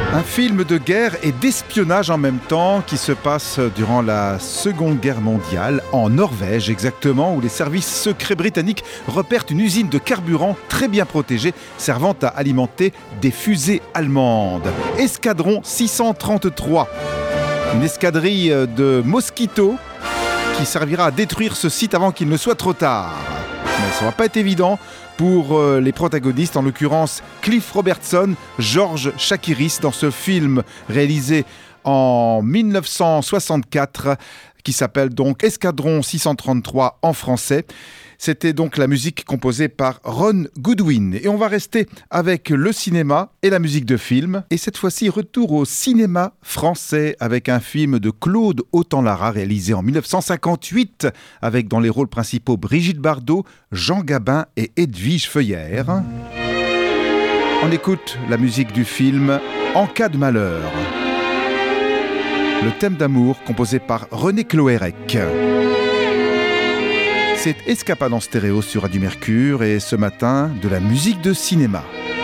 Un film de guerre et d'espionnage en même temps qui se passe durant la Seconde Guerre mondiale, en Norvège exactement, où les services secrets britanniques repèrent une usine de carburant très bien protégée, servant à alimenter des fusées allemandes. Escadron 633, une escadrille de Mosquito qui servira à détruire ce site avant qu'il ne soit trop tard. Mais ça ne va pas être évident pour les protagonistes, en l'occurrence Cliff Robertson, George Chakiris, dans ce film réalisé en 1964, qui s'appelle donc Escadron 633 en français. C'était donc la musique composée par Ron Goodwin. Et on va rester avec le cinéma et la musique de film. Et cette fois-ci, retour au cinéma français avec un film de Claude Autant-Lara réalisé en 1958 avec dans les rôles principaux Brigitte Bardot, Jean Gabin et Edwige Feuillère. On écoute la musique du film En cas de malheur. Le thème d'amour composé par René Cloérec. C'est Escapade en stéréo sur Radio Mercure et ce matin, de la musique de cinéma.